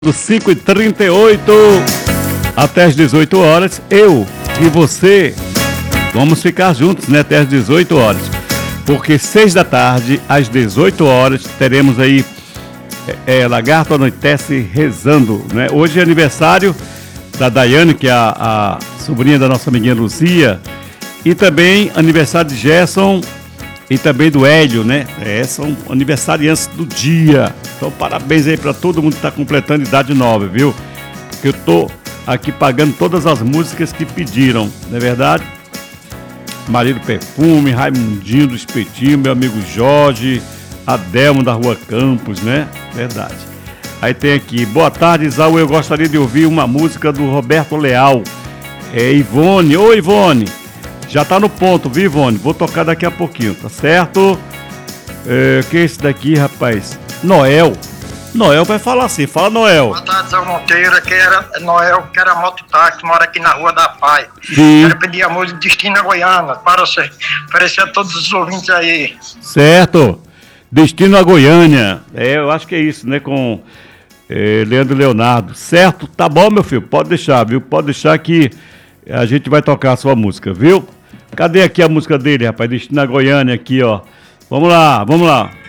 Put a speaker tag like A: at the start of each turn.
A: Do 5h38 até as 18 horas, eu e você vamos ficar juntos, né, até as 18 horas, porque 6 da tarde às 18 horas teremos aí Lagarto Anoitece Rezando, né? Hoje é aniversário da Daiane, que é a sobrinha da nossa amiguinha Luzia, e também aniversário de Gerson e também do Hélio, né? São aniversariantes do dia. Então, parabéns aí para todo mundo que está completando idade nova, viu? Porque eu tô aqui pagando todas as músicas que pediram, não é verdade? Marido Perfume, Raimundinho do Espetinho, meu amigo Jorge, Adelmo da Rua Campos, né? Verdade. Aí tem aqui, boa tarde, Isaú, eu gostaria de ouvir uma música do Roberto Leal. Ivone, ô Ivone, já tá no ponto, viu, Ivone? Vou tocar daqui a pouquinho, tá certo? Que é esse daqui, rapaz? Noel vai falar assim, fala Noel.
B: Boa tarde, Zé Monteiro, que era Noel, que era mototáxi, mora aqui na Rua da Paz.
A: Sim.
B: Quero pedir a música Destino Goiânia, para oferecer a todos os ouvintes aí.
A: Certo, Destino a Goiânia, eu acho que é isso, né, com Leandro Leonardo, certo? Tá bom, meu filho, pode deixar, viu? Pode deixar que a gente vai tocar a sua música, viu? Cadê aqui a música dele, rapaz? Destino a Goiânia aqui, ó. Vamos lá.